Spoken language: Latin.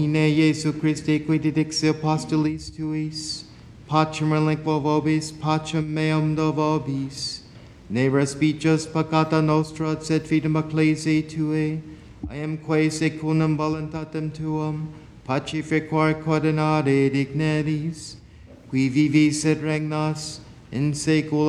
Ne Jesu Christe qui didixi apostolis tuis, pacem relinquo vobis, pacem meum do vobis, ne respicius peccata nostra, sed fidem ecclesiae Tuae, iamque secundum voluntatem Tuam, pacificar coordinare digneris, qui vivis et regnas in saecula